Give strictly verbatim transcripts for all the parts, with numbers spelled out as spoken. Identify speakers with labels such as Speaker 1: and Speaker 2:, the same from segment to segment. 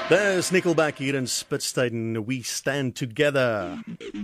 Speaker 1: There's Nickelback hier in Spitstein. We stand together.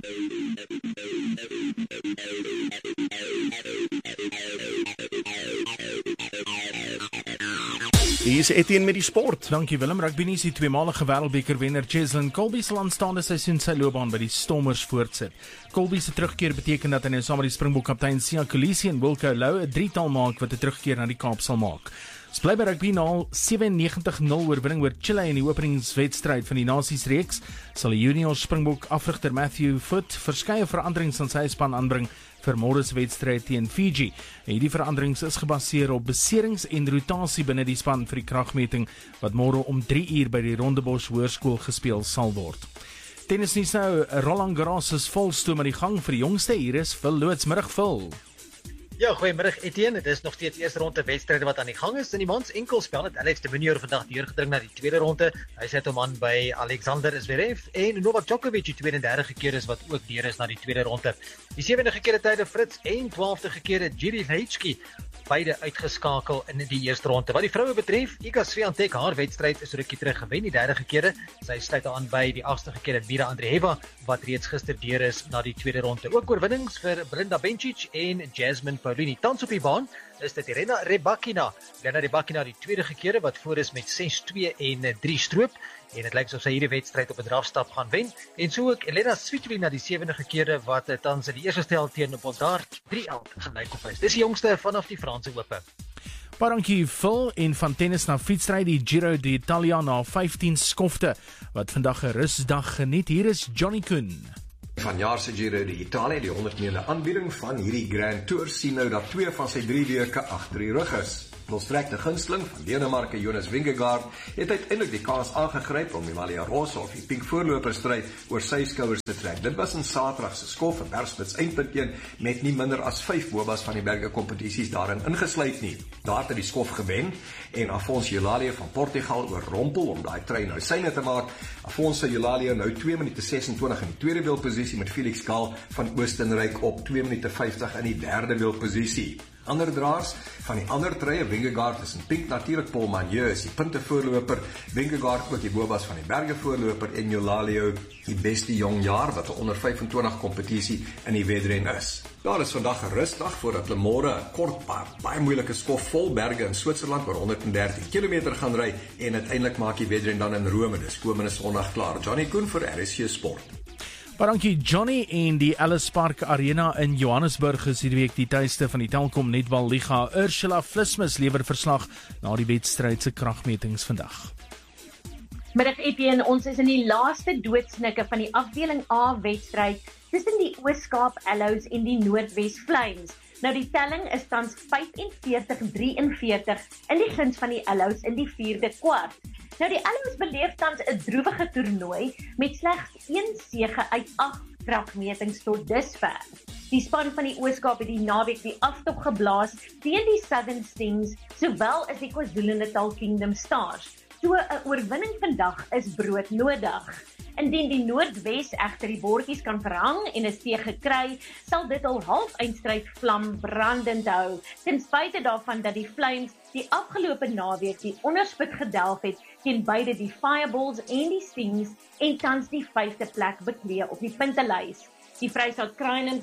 Speaker 1: Hier is Etienne met die sport.
Speaker 2: Dankie Willem. Rugby nuus: die tweemalige wêreldbeker wenner Cheslin Kolbe sal aanstaande seisoen sy loopbaan by die Stormers voortsit. Kolbe se terugkeer beteken dat hy nou saam met die Springbok kaptein Siya Kolisi en Wilco Louw 'n drietal maak wat 'n terugkeer na die Kaap sal maak. Ons bly by rugby. Na al sewennegentig nul oorwinning oor Chile in die openingswedstryd van die Nasiesreeks, sal die junior Springbok afrigter Matthew Foot verskeie veranderings aan sy span aanbring vir môre se wedstryd teen Fiji. En hierdie veranderings is gebaseer op beserings en rotasie binne die span vir die kragmeting wat môre om drie uur by die Rondebosch Hoërskool gespeel sal word. Tennisnuus nou: Roland Garros is volstoom aan die gang vir die jongste. Hier is Phil Loots. Middag Phil.
Speaker 3: Ja, goeiemiddag Etienne. Dit is nog steeds eerste ronde wedstryde wat aan die gang is. In die mans enkelspel het Alex de Minaur vandag deurgedring na die tweede ronde. Hy sit hom aan by Alexander Zverev en Novak Djokovic, die tweede en derde keer is wat ook deur is na die tweede ronde. Die sewende keer tyde Fritz en twaalfde keer Jiri Veitski, beide uitgeskakel in die eerste ronde. Wat die vroue betref, Iga Swiatek, haar wedstryd is so rukkie terug gewen, die derde keer. Sy sluit aan by die agste keer Mira Andreeva, wat reeds gister deur is na die tweede ronde. Ook oorwinnings vir Belinda Bencic en Jasmine Paolini. Tans op die baan is dit Elena Rybakina. Elena Rybakina die tweede keer wat voor is met ses twee en drie stroop. En dit lyk asof sy hierdie wedstryd op 'n drafstap gaan wen. En so ook Elena Svitolina die sewende keer wat tans in die eerste stel teen Bondar drie elf gelyk op is. Dis die jongste vanaf die Franse Ope.
Speaker 2: Baie Phil. En van tennis na fietsry, die Giro d'Italia na vyftien skofte wat vandag 'n rusdag geniet. Hier is Johnny Koen.
Speaker 4: Vanjaar se Giro d'Italia, die honderd meter aanbieding van hierdie Grand Tour, sien nou dat twee van sy drie weke agter die rug is. Volstrekte gunsteling van Denemarke Jonas Vingegaard het uiteindelik die kans aangegryp om Himalaya Rosa of die pink voorloperstryd oor sy skouers te trek. Dit was in Saterdag se skof en bergspits eindpunt een met nie minder as vyf bobas van die berge kompetisies daarin ingesluit nie. Daar het hy die skof gewen en Afonso Eulalia van Portugal oorrompel om daai trein nou syne te maak. Afonso Eulalia nou twee minute sesentwintig in die tweede wielposisie met Felix Gall van Oostenryk op twee minute vyftig in die derde wielposisie. Ander draers van die ander treie, Vingegaard is in pink, natuurlik Paul Magneux is die punte voorloper, Vingegaard ook die bobas van die berge voorloper en Eulalia die beste jong jaar wat 'n onder vyfentwintig kompetisie in die wedren is. Daar is vandag 'n rustdag voordat hulle môre 'n kort baie, baie moeilike skof vol berge in Switserland oor honderd en dertien kilometer gaan ry en uiteindelik maak die wedren dan in Rome, dis komende Sondag klaar. Johnny Koen vir R S G Sport.
Speaker 2: Baie Johnny. En die Ellis Park Arena in Johannesburg is hierdie week die tuiste van die Telkom Netbal Liga. Ursula Vlismus lewer verslag na die wedstryd se kragmetings vandag.
Speaker 5: Middag Etienne, ons is in die laaste doodsnikke van die afdeling A wedstryd tussen die Oos-Kaap Allows en die Noordwes Flames. Nou die telling is tans vyfenveertig drieënveertig in die guns van die Allows in die vierde kwart. Nou die Allows beleef tans 'n droewige toernooi met slegs een sege uit agt kragmetings tot dusver. Die span van die Oos-Kaap het die naweek die aftop geblaas teen die Southern Stings, sowel as die KwaZulu-Natal Kingdom Stars. So 'n oorwinning vandag is broodnodig. Indien die Noordwes egter die bordjies kan verhang en 'n sege kry, sal dit al half eindstryd vlam brandend hou, ten spyte daarvan dat die Flames die afgelope naweek die onderspit gedelf het teen beide die Fireballs en die Stings en tans die vyfde plek beklee op die puntelys. Die Vrystaat Crinums